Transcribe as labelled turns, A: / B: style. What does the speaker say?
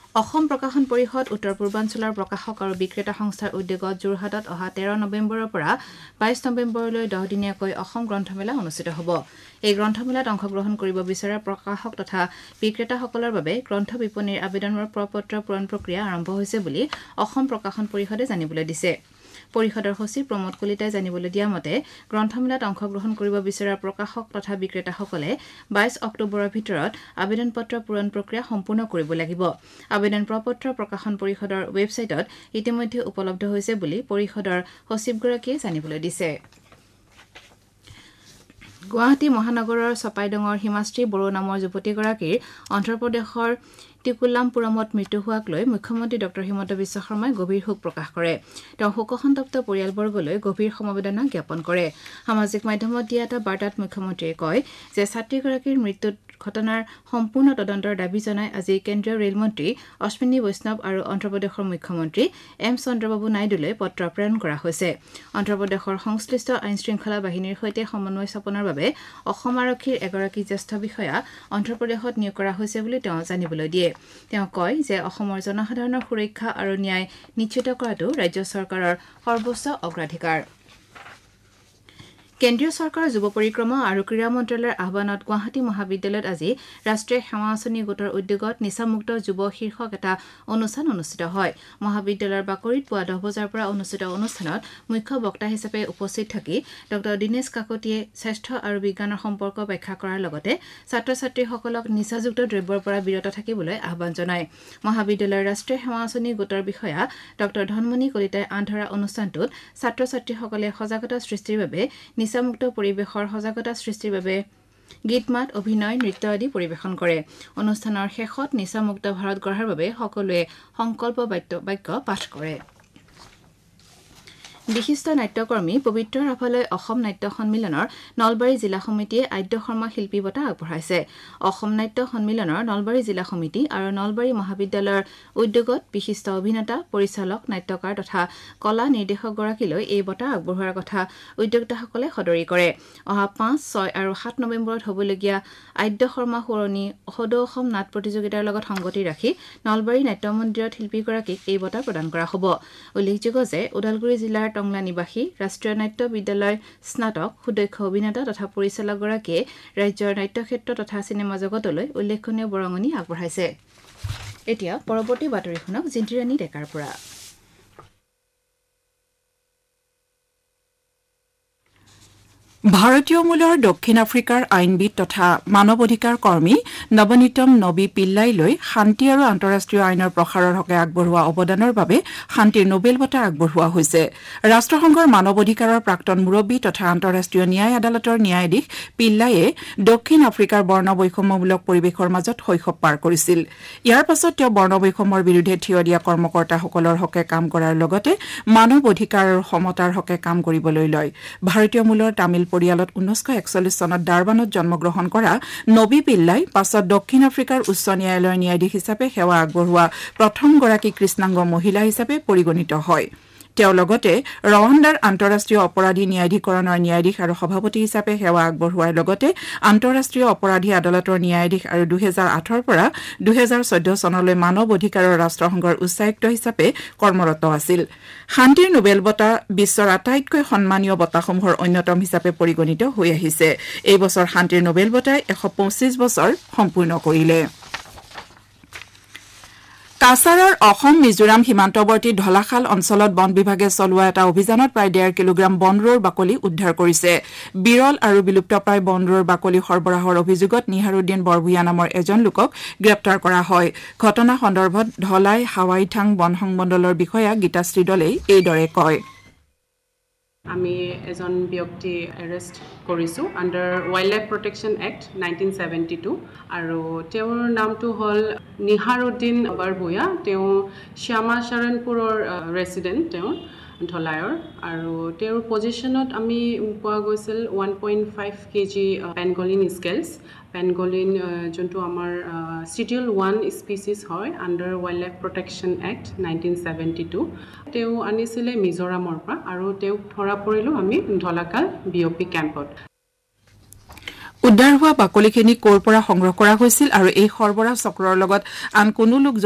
A: অসম প্ৰকাশন পৰিষদ উত্তৰ পূৰ্বাঞ্চলৰ প্ৰকাশক আৰু বিক্ৰেতা সংস্থাৰ উদ্যোগত যোৰহাটত অহা 13 নৱেম্বৰৰ পৰা 22 নৱেম্বৰলৈ 10 দিনীয়াকৈ অসম গ্ৰন্থমেলা অনুষ্ঠিত হ'ব। এই গ্ৰন্থমেলাত অংশগ্ৰহণ কৰিব বিচৰা প্ৰকাশক তথা বিক্ৰেতাসকলৰ বাবে গ্ৰন্থ বিপণীৰ আবেদনৰ প্ৰপত্ৰ পূৰণ প্ৰক্ৰিয়া আৰম্ভ হৈছে বুলি অসম প্ৰকাশন পৰিষদে জানিবলৈ দিছে। পৰিষদৰ সচিব প্ৰমোদ কলিতাই জানিবলৈ দিয়া মতে গ্ৰন্থমেলাত অংশগ্ৰহণ কৰিব বিচৰা প্ৰকাশক তথা বিক্ৰেতাসকলে 22 অক্টোবৰৰ ভিতৰত আবেদন পত্ৰ পূৰণ প্ৰক্ৰিয়া সম্পূৰ্ণ কৰিব লাগিব। আবেদন প্ৰপত্ৰ প্ৰকাশন পৰিষদৰ ৱেবছাইটত ইতিমধ্যে উপলব্ধ হৈছে বুলি পৰিষদৰ সচিবগৰাকীয়ে জানিবলৈ দিছে। গুৱাহাটী মহানগৰৰ চপাইডঙৰ হিমাশ্ৰী বড়ো নামৰ যুৱতীগৰাকীৰ অন্ধ্ৰপ্ৰদেশৰ টিকুলামপুৰমত মৃত্যু হোৱাক লৈ মুখ্যমন্ত্ৰী ড হিমন্ত বিশ্ব শৰ্মাই গভীৰ শোক প্ৰকাশ কৰে। তেওঁ শোকসন্তপ্ত পৰিয়ালবৰ্গলৈ গভীৰ সমবেদনা জ্ঞাপন কৰে। সামাজিক মাধ্যমত দিয়া এটা বাৰ্তাত মুখ্যমন্ত্ৰীয়ে কয় যে ছাত্ৰীগৰাকীৰ মৃত্যুত ঘটনাৰ সম্পূৰ্ণ তদন্তৰ দাবী জনাই আজি কেন্দ্ৰীয় ৰেলমন্ত্ৰী অশ্বিনী বৈষ্ণৱ আৰু অন্ধ্ৰপ্ৰদেশৰ মুখ্যমন্ত্ৰী এম চন্দ্ৰবাবু নাইডুলৈ পত্ৰ প্ৰেৰণ কৰা হৈছে। অন্ধ্ৰপ্ৰদেশৰ সংশ্লিষ্ট আইন শৃংখলা বাহিনীৰ সৈতে সমন্বয় স্থাপনৰ বাবে অসম আৰক্ষীৰ এগৰাকী জ্যেষ্ঠ বিষয়া অন্ধ্ৰপ্ৰদেশত নিয়োগ কৰা হৈছে বুলি তেওঁ জানিবলৈ দিয়ে। তেওঁ কয় যে অসমৰ জনসাধাৰণৰ সুৰক্ষা আৰু ন্যায় নিশ্চিত কৰাটো ৰাজ্য চৰকাৰৰ সৰ্বোচ্চ অগ্ৰাধিকাৰ। কেন্দ্ৰীয় চৰকাৰৰ যুৱ পৰিক্ৰমা আৰু ক্ৰীড়া মন্ত্ৰালয়ৰ আহ্বানত গুৱাহাটী মহাবিদ্যালয়ত আজি ৰাষ্ট্ৰীয় সেৱা আঁচনি গোটৰ উদ্যোগত নিচামুক্ত যুৱ শীৰ্ষক এটা অনুষ্ঠান অনুষ্ঠিত হয়। মহাবিদ্যালয়ৰ বাকৰিত পুৱা 10 বজাৰ পৰা অনুষ্ঠিত অনুষ্ঠানত মুখ্য বক্তা হিচাপে উপস্থিত থাকি ড দীনেশ কাকতিয়ে স্বাস্থ্য আৰু বিজ্ঞানৰ সম্পৰ্ক ব্যাখ্যা কৰাৰ লগতে ছাত্ৰ ছাত্ৰীসকলক নিচাযুক্ত দ্ৰব্যৰ পৰা বিৰত থাকিবলৈ আহ্বান জনায়। মহাবিদ্যালয়ৰ ৰাষ্ট্ৰীয় সেৱা আঁচনি গোটৰ বিষয়া ড ধনমণি কলিতাই আন ধৰা অনুষ্ঠানটোত ছাত্ৰ ছাত্ৰীসকলে সজাগতা সৃষ্টিৰ বাবে নিচামুক্ত পৰিৱেশৰ সজাগতা সৃষ্টিৰ বাবে গীত মাত অভিনয় নৃত্য আদি পৰিৱেশন কৰে। অনুষ্ঠানৰ শেষত নিচামুক্ত ভাৰত গঢ়াৰ বাবে সকলোৱে সংকল্প বাক্য পাঠ কৰে। বিশিষ্ট নাট্যকৰ্মী পবিত্ৰ ৰাভালৈ অসম নাট্য সন্মিলনৰ নলবাৰী জিলা সমিতিয়ে আদ্য শৰ্মা শিল্পী বঁটা আগবঢ়াইছে। অসম নাট্য সন্মিলনৰ নলবাৰী জিলা সমিতি আৰু নলবাৰী মহাবিদ্যালয়ৰ উদ্যোগত বিশিষ্ট অভিনেতা পৰিচালক নাট্যকাৰ তথা কলা নিৰ্দেশকগৰাকীলৈ এই বঁটা আগবঢ়োৱাৰ কথা উদ্যোক্তাসকলে সদৰি কৰে। অহা 5, 6 আৰু 7 নৱেম্বৰত হ'বলগীয়া আদ্য শৰ্মা সোঁৱৰণী সদৌ অসম নাট প্ৰতিযোগিতাৰ লগত সংগতি ৰাখি নলবাৰী নাট্য মন্দিৰত শিল্পীগৰাকীক এই বঁটা প্ৰদান কৰা হ'ব। উল্লেখযোগ্য যে ওদালগুৰি জিলাৰ টংলা নিবাসী ৰাষ্ট্ৰীয় নাট্য বিদ্যালয়ৰ স্নাতক সুদক্ষ অভিনেতা তথা পৰিচালকগৰাকীয়ে ৰাজ্যৰ নাট্যক্ষেত্ৰ তথা চিনেমা জগতলৈ উল্লেখনীয় বৰঙণি আগবঢ়াইছে। এতিয়া পৰৱৰ্তী বাতৰি শুনক জিন্তিৰাণী ডেকাৰ পৰা।
B: ভাৰতীয় মূলৰ দক্ষিণ আফ্ৰিকাৰ আইনবিদ তথা মানৱ অধিকাৰ কৰ্মী নৱনীতম নবী পিল্লাইলৈ শান্তি আৰু আন্তঃৰাষ্ট্ৰীয় আইনৰ প্ৰসাৰৰ হকে আগবঢ়োৱা অৱদানৰ বাবে শান্তিৰ নোবেল বঁটা আগবঢ়োৱা হৈছে। ৰাষ্ট্ৰসংঘৰ মানৱ অধিকাৰৰ প্ৰাক্তন মুৰব্বী তথা আন্তঃৰাষ্ট্ৰীয় ন্যায় আদালতৰ ন্যায়াধীশ পিল্লাইয়ে দক্ষিণ আফ্ৰিকাৰ বৰ্ণ বৈষম্যমূলক পৰিৱেশৰ মাজত শৈশৱ পাৰ কৰিছিল। ইয়াৰ পাছত তেওঁ বৰ্ণ বৈষম্যৰ বিৰুদ্ধে থিয় দিয়া কৰ্মকৰ্তাসকলৰ হকে কাম কৰাৰ লগতে মানৱ অধিকাৰ আৰু সমতাৰ হকে কাম কৰিবলৈ লয়। ভাৰতীয় মূলৰ তামিল পৰিয়ালত 1941 চনত ডাৰবানত জন্মগ্ৰহণ কৰা নবী পিল্লাই পাছত দক্ষিণ আফ্ৰিকাৰ উচ্চ ন্যায়ালয়ৰ ন্যায়াধীশ হিচাপে সেৱা আগবঢ়োৱা প্ৰথমগৰাকী কৃষ্ণাংগ মহিলা হিচাপে পৰিগণিত হয়। তেওঁ লগতে ৰৱাণ্ডাৰ আন্তঃৰাষ্ট্ৰীয় অপৰাধী ন্যায়াধীকৰণৰ ন্যায়াধীশ আৰু সভাপতি হিচাপে সেৱা আগবঢ়োৱাৰ লগতে আন্তঃৰাষ্ট্ৰীয় অপৰাধী আদালতৰ ন্যায়াধীশ আৰু 2008 পৰা 2014 চনলৈ মানৱ অধিকাৰৰ ৰাষ্ট্ৰসংঘৰ উচ্চায়ুক্ত হিচাপে কৰ্মৰত আছিল। শান্তিৰ নোবেল বঁটা বিশ্বৰ আটাইতকৈ সন্মানীয় বঁটাসমূহৰ অন্যতম হিচাপে পৰিগণিত হৈ আহিছে। এই বছৰ শান্তিৰ নোবেল বঁটাই 125 বছৰ সম্পূৰ্ণ কৰিলে। কাছাৰৰ অসম মিজোৰাম সীমান্তৱৰ্তী ঢলাখাল অঞ্চলত বন বিভাগে চলোৱা এটা অভিযানত প্ৰায় 1.5 কিলোগ্ৰাম বনৰুৰ বাকলি উদ্ধাৰ কৰিছে। বিৰল আৰু বিলুপ্তপ্ৰায় বনৰুৰ বাকলি সৰবৰাহৰ অভিযোগত নিহাৰুদ্দিন বৰভূঞা নামৰ এজন লোকক গ্ৰেপ্তাৰ কৰা হয়। ঘটনা সন্দৰ্ভত ঢলাই হাৱাইথাং বন সংমণ্ডলৰ বিষয়া গীতাশ্ৰী দলেই এইদৰে কয়।
C: আমি এজন ব্যক্তি এৰেষ্ট কৰিছোঁ under wild life protection act 1972 আৰু তেওঁৰ নামটো হ'ল নিহাৰুদ্দিন বৰভূঞা। তেওঁ শ্যামাচৰণপুৰৰ ৰেচিডেণ্ট তেওঁৰ ঢলাইৰ আৰু তেওঁৰ পজিশ্যনত আমি পোৱা গৈছিল 1.5 kg পেনগলিন স্কেলছ। পেনগলিন যোনটো আমাৰ শিডিউল 1 স্পিচিছ হয় under wild life protection act 1972। তেওঁ আনিছিলে মিজোৰামৰ পৰা আৰু তেওঁক ধৰা পৰিলোঁ আমি ঢলাখাল BOP কেম্পত।
B: উদ্ধাৰ হোৱা বাকলিখিনি ক'ৰ পৰা সংগ্ৰহ কৰা হৈছিল আৰু এই সৰবৰাহ চক্ৰৰ লগত আন কোনো লোক